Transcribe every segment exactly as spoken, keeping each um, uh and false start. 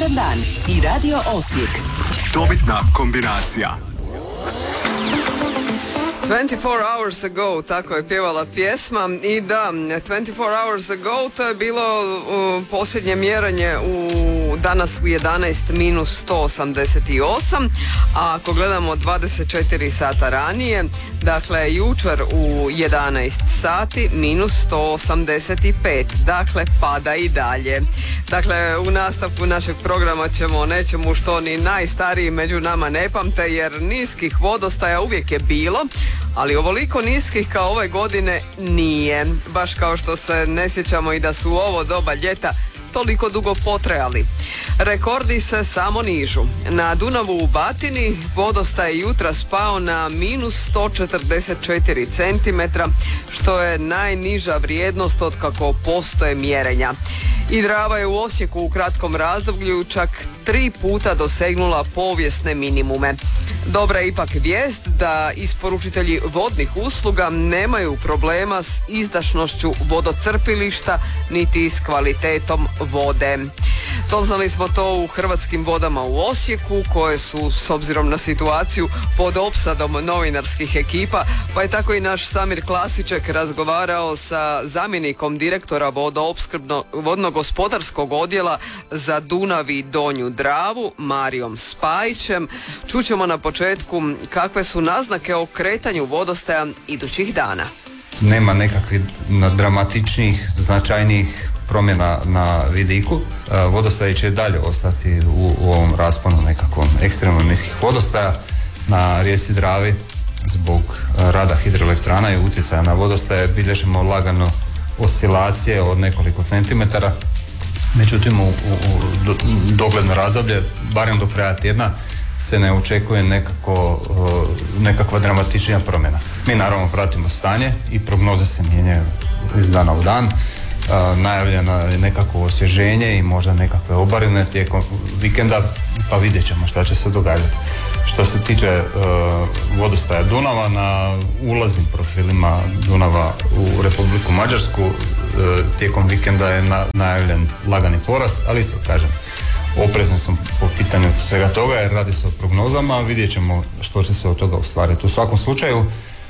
Sunčan dan i Radio Osijek. Dobitna kombinacija. twenty-four hours ago, tako je pjevala pjesma. I da, twenty-four hours ago, to je bilo uh, posljednje mjerenje u danas u jedanaest minus sto osamdeset osam, a ako gledamo dvadeset četiri sata ranije, dakle jučer u jedanaest sati minus sto osamdeset pet, dakle pada i dalje. Dakle, u nastavku našeg programa ćemo o nečemu što ni najstariji među nama ne pamte, jer niskih vodostaja uvijek je bilo, ali ovoliko niskih kao ove godine nije. Baš kao što se ne sjećamo i da su u ovo doba ljeta toliko dugo potrajali. Rekordi se samo nižu. Na Dunavu u Batini vodostaj je jutra spao na minus sto četrdeset četiri centimetra, što je najniža vrijednost od kako postoje mjerenja. I Drava je u Osijeku u kratkom razdoblju čak tri puta dosegnula povijesne minimume. Dobra je ipak vijest da isporučitelji vodnih usluga nemaju problema s izdašnošću vodocrpilišta niti s kvalitetom vode. Doznali smo to u Hrvatskim vodama u Osijeku, koje su s obzirom na situaciju pod opsadom novinarskih ekipa, pa je tako i naš Samir Klasiček razgovarao sa zamjenikom direktora vodoopskrbno vodno-gospodarskog odjela za Dunav i Donju Dravu, Marijom Spajićem. Čućemo na početku kakve su naznake o kretanju vodostaja idućih dana. Nema nekakvih dramatičnijih, značajnijih promjena na vidiku. Vodostaj će dalje ostati u, u ovom rasponu nekakvom ekstremno niskih vodostaja na rijeci Dravi. Zbog rada hidroelektrana i utjecaja na vodostaje bilježimo lagano oscilacije od nekoliko centimetara. Međutim, u, u, u dogledno razdoblje, barem do kraja tjedna, se ne očekuje nekako, nekakva dramatičnija promjena. Mi naravno pratimo stanje i prognoze se mijenjaju iz dana u dan. Uh, najavljeno je nekako osvježenje i možda nekakve obarine tijekom vikenda, pa vidjet ćemo šta će se događati. Što se tiče uh, vodostaja Dunava, na ulaznim profilima Dunava u Republiku Mađarsku uh, tijekom vikenda je na, najavljen lagani porast, ali isto kažem, oprezan sam po pitanju svega toga jer radi se o prognozama, vidjet ćemo što će se od toga ostvariti. U svakom slučaju,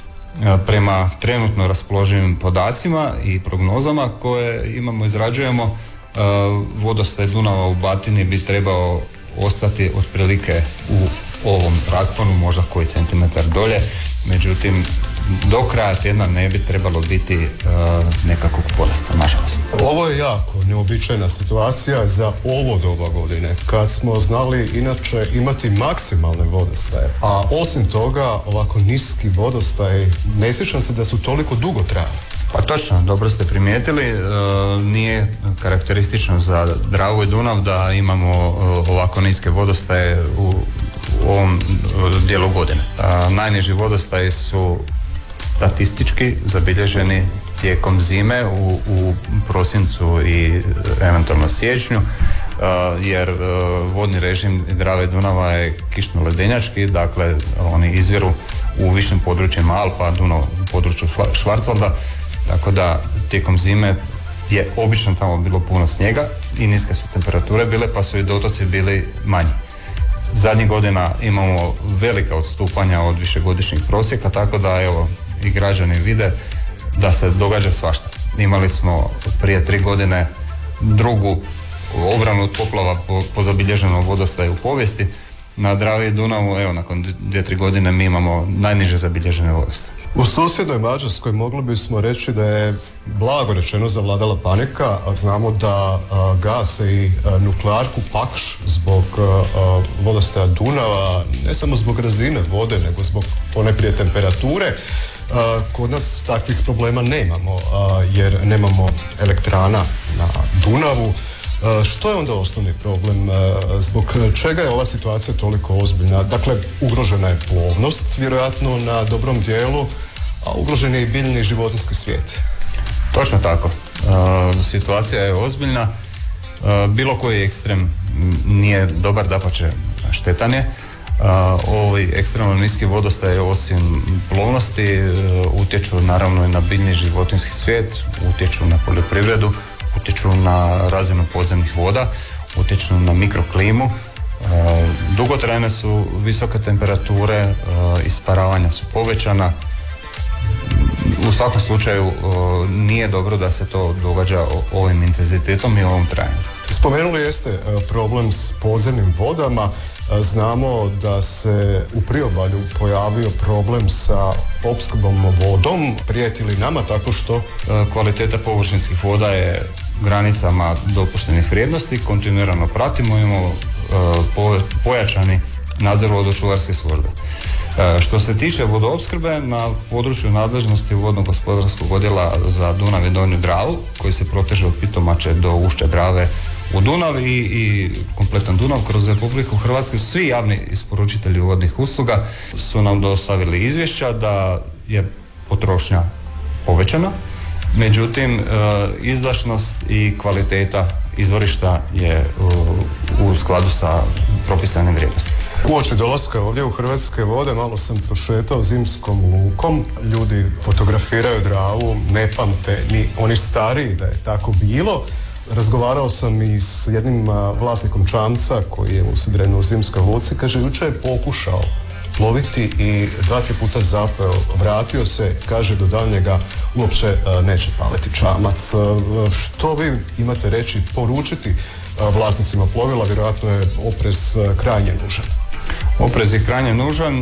prema trenutno raspoloživim podacima i prognozama koje imamo, izrađujemo, vodostaj Dunava u Batini bi trebao ostati otprilike u ovom rasponu, možda koji centimetar dolje, međutim do kraja tjedna ne bi trebalo biti uh, nekakvog porasta, nažalost. Ovo je jako neobičajna situacija za ovo doba godine, kad smo znali inače imati maksimalne vodostaje, a osim toga ovako niski vodostaj, ne sjećam se da su toliko dugo trajali. Pa točno, dobro ste primijetili, e, nije karakteristično za Dravu i Dunav da imamo e, ovako niske vodostaje u, u ovom dijelu godine. E, najniži vodostaji su statistički zabilježeni tijekom zime u, u prosincu i eventualno siječnju, uh, jer uh, vodni režim Drave i Dunava je kišno-ledenjački, dakle oni izviru u višim područjima Alpa, Dunav u području Švarcvalda, tako da tijekom zime je obično tamo bilo puno snijega i niske su temperature bile, pa su i dotoci bili manji. Zadnjih godina imamo velika odstupanja od višegodišnjih prosjeka, tako da evo i građani vide da se događa svašta. Imali smo prije tri godine drugu obranu od poplava po, po zabilježenom vodostaju u povijesti. Na Dravi i Dunavu, evo nakon dvije, tri godine mi imamo najniže zabilježene vodostaje. U susjednoj Mađarskoj mogli bismo reći da je blago rečeno zavladala panika, a znamo da a, gase i a, nuklearku Pakš zbog a, vodostaja Dunava, ne samo zbog razine vode, nego zbog ponajprije temperature. A, kod nas takvih problema nemamo, a, jer nemamo elektrana na Dunavu. A, što je onda osnovni problem? A, zbog čega je ova situacija toliko ozbiljna? Dakle, ugrožena je plovnost, vjerojatno na dobrom dijelu, a ugrožen je i biljni i životinjski svijet. Točno tako. E, situacija je ozbiljna. E, bilo koji ekstrem nije dobar, dapače štetan je. E, ovi ekstremno niski vodostaje osim plovnosti e, utječu naravno i na biljni i životinjski svijet, utječu na poljoprivredu, utječu na razinu podzemnih voda, utječu na mikroklimu. Dugotrajne su visoke temperature, isparavanja su povećana. U svakom slučaju nije dobro da se to događa ovim intenzitetom i ovom trajanju. Spomenuli jeste problem s podzemnim vodama. Znamo da se u priobalju pojavio problem sa opskrbom vodom. Prijeti li nama tako što? Kvaliteta površinskih voda je granicama dopuštenih vrijednosti. Kontinuirano pratimo, imamo pojačani nadzor vodočuvarske službe. Što se tiče vodoopskrbe, na području nadležnosti vodno-gospodarskog odjela za Dunav i Donju Dravu, koji se proteže od Pitomače do ušća Drave u Dunav i, i kompletan Dunav kroz Republiku Hrvatsku, svi javni isporučitelji vodnih usluga su nam dostavili izvješća da je potrošnja povećana, međutim izdašnost i kvaliteta izvorišta je u, u skladu sa propisanim vrijednostima. Uoči dolaska ovdje u Hrvatske vode malo sam prošetao zimskom lukom, ljudi fotografiraju Dravu, ne pamte ni oni stariji da je tako bilo. Razgovarao sam i s jednim vlasnikom čamca koji je usidren u zimskoj luci, kaže jučer je pokušao ploviti i dva, tri puta zapeo, vratio se, kaže do daljnjega uopće neće paliti čamac. Što vi imate reći, poručiti vlasnicima plovila? Vjerojatno je oprez krajnje nužan. Oprez je krajnje nužan.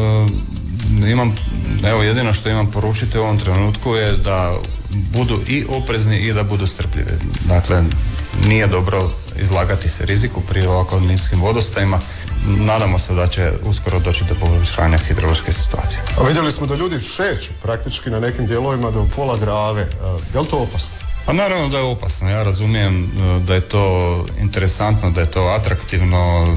E, imam, evo jedino što imam poručiti u ovom trenutku je da budu i oprezni i da budu strpljivi. Dakle, nije dobro izlagati se riziku pri ovako niskim vodostajima. Nadamo se da će uskoro doći do poboljšanja hidrološke situacije. A vidjeli smo da ljudi šeću praktički na nekim dijelovima do pola Drave. Je li to opasno? Pa naravno da je opasno. Ja razumijem da je to interesantno, da je to atraktivno,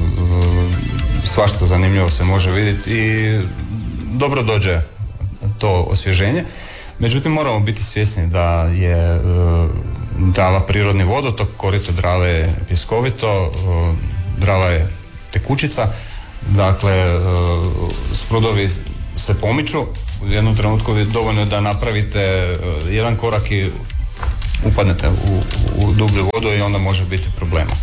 svašta zanimljivo se može vidjeti i dobro dođe to osvježenje. Međutim, moramo biti svjesni da je Drava prirodni vodotok, korito Drave je pjeskovito, Drava je tekućica, dakle sprudovi se pomiču, u jednom trenutku je dovoljno da napravite jedan korak i upadnete u, u dublju vodu i onda može biti problema.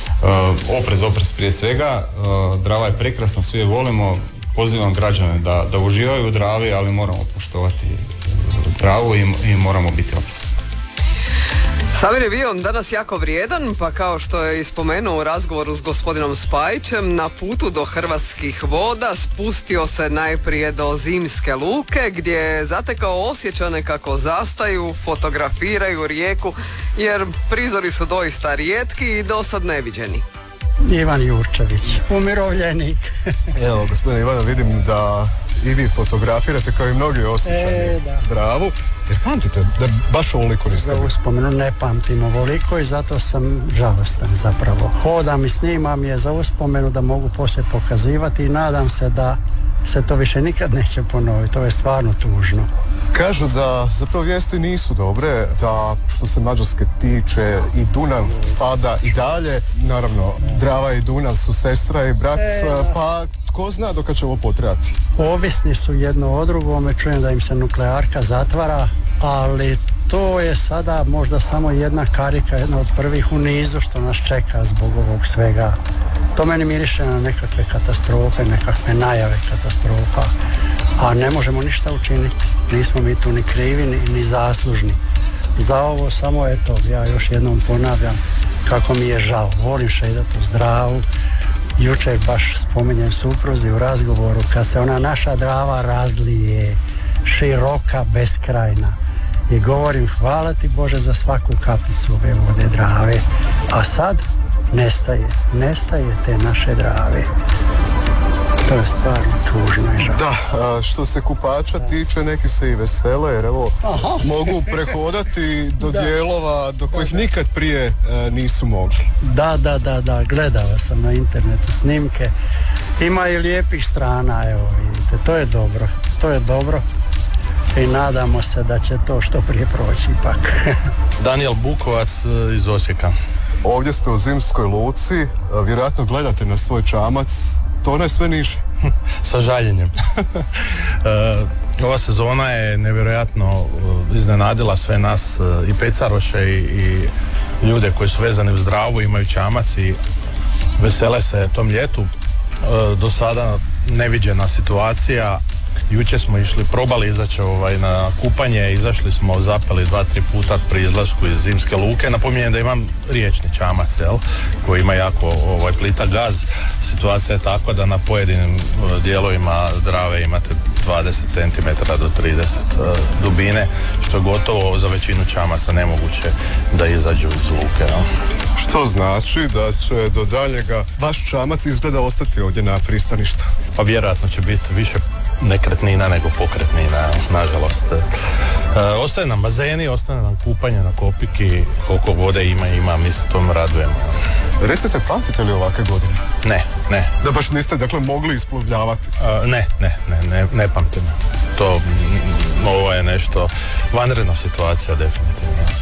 Oprez, oprez prije svega, Drava je prekrasna, svi je volimo, pozivam građane da, da uživaju u Dravi, ali moramo poštovati Dravu i, i moramo biti oprezni. Samir je bio danas jako vrijedan, pa kao što je ispomenuo u razgovoru s gospodinom Spajićem, na putu do Hrvatskih voda spustio se najprije do Zimske luke, gdje je zatekao Osječane kako zastaju, fotografiraju rijeku, jer prizori su doista rijetki i dosad neviđeni. Ivan Jurčević, umirovljenik. Evo, gospodine Ivana, vidim da i vi fotografirate kao i mnogi Osječani e, Dravu. Jer pamtite da baš ovoliko niste? Za uspomenu ne pamtim ovoliko i zato sam žalostan zapravo. Hodam i snimam je za uspomenu da mogu poslije pokazivati i nadam se da se to više nikad neće ponoviti. To je stvarno tužno. Kažu da zapravo vijesti nisu dobre, da što se Mađarske tiče i Dunav pada i dalje. Naravno, Drava i Dunav su sestra i brat, e, pa tko zna dok će ovo potrajati. Ovisni su jedno o drugome, čujem da im se nuklearka zatvara, ali to je sada možda samo jedna karika, jedna od prvih u nizu što nas čeka zbog ovog svega. To meni miriše na nekakve katastrofe, nekakve najave katastrofa, a ne možemo ništa učiniti. Nismo mi tu ni krivi, ni, ni zaslužni. Za ovo samo eto, ja još jednom ponavljam kako mi je žao. Volim šetati uz Dravu. Jučer baš spominjem supruzi u razgovoru kad se ona naša Drava razlije, široka, beskrajna. I govorim hvala ti Bože za svaku kapicu ove vode Drave. A sad nestaje, nestaje te naše Drave. To je stvarno tužno i žao. Da, a što se kupača da. tiče, neki se i vesele jer evo Aha. mogu prehodati do da. dijelova do kojih da, da. nikad prije e, nisu mogli. Da, da, da, da, gledao sam na internetu snimke. Ima i lijepih strana, evo vidite, to je dobro, to je dobro i nadamo se da će to što prije proći ipak. Daniel Bukovac iz Osijeka. Ovdje ste u Zimskoj luci, vjerojatno gledate na svoj čamac. To ono je sve niže. Sa žaljenjem. Ova sezona je nevjerojatno iznenadila sve nas i pecaroše i, i ljude koji su vezani uz Dravu, imaju čamac i vesele se tom ljetu. E, do sada neviđena situacija. Jučer smo išli, probali izaći ovaj, na kupanje, izašli smo, zapeli dva, tri puta pri izlasku iz zimske luke. Napominjem da imam riječni čamac, jel, koji ima jako ovaj, plitak gaz. Situacija je takva da na pojedinim dijelovima Drave imate dvadeset centimetara do trideset uh, dubine, što je gotovo za većinu čamaca nemoguće da izađu iz luke. Jel. Što znači da će do daljnjega vaš čamac izgleda ostati ovdje na pristaništu? Pa vjerojatno će biti više nekretnina nego pokretnina, nažalost. E, ostaje nam bazeni, ostaje nam kupanje na Kopiki, koliko vode ima, ima, mi se tom radujemo. Recite, pamtite li ovakve godine? Ne, ne. Da baš niste, dakle, mogli isplovljavati? E, ne, ne, ne, ne, ne pamtim. To, m, ovo je nešto, vanredna situacija definitivno.